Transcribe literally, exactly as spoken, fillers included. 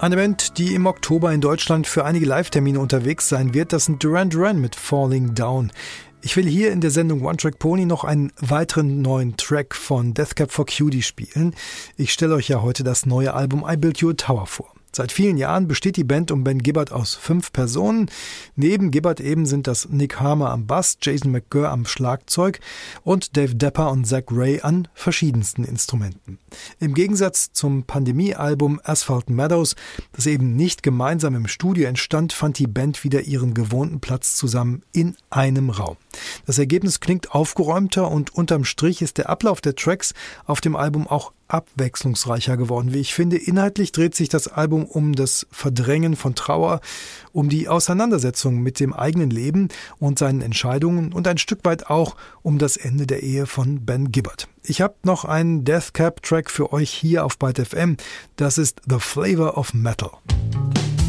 Eine Band, die im Oktober in Deutschland für einige Live-Termine unterwegs sein wird, das sind Duran Duran mit Falling Down. Ich will hier in der Sendung One Track Pony noch einen weiteren neuen Track von Death Cab for Cutie spielen. Ich stelle euch ja heute das neue Album I Built You a Tower vor. Seit vielen Jahren besteht die Band um Ben Gibbard aus fünf Personen. Neben Gibbard eben sind das Nick Harmer am Bass, Jason McGurr am Schlagzeug und Dave Depper und Zach Ray an verschiedensten Instrumenten. Im Gegensatz zum Pandemie-Album Asphalt Meadows, das eben nicht gemeinsam im Studio entstand, fand die Band wieder ihren gewohnten Platz zusammen in einem Raum. Das Ergebnis klingt aufgeräumter und unterm Strich ist der Ablauf der Tracks auf dem Album auch abwechslungsreicher geworden. Wie ich finde, inhaltlich dreht sich das Album um das Verdrängen von Trauer, um die Auseinandersetzung mit dem eigenen Leben und seinen Entscheidungen und ein Stück weit auch um das Ende der Ehe von Ben Gibbard. Ich habe noch einen Death Cab Track für euch hier auf Byte F M. Das ist The Flavor of Metal.